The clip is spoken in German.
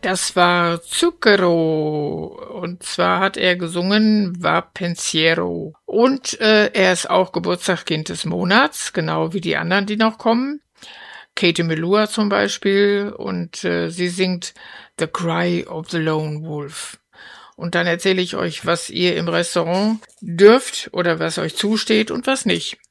Das war Zucchero. Und zwar hat er gesungen Va Pensiero. Und er ist auch Geburtstagskind des Monats, genau wie die anderen, die noch kommen. Katie Melua zum Beispiel. Und sie singt The Cry of the Lone Wolf. Und dann erzähle ich euch, was ihr im Restaurant dürft oder was euch zusteht und was nicht.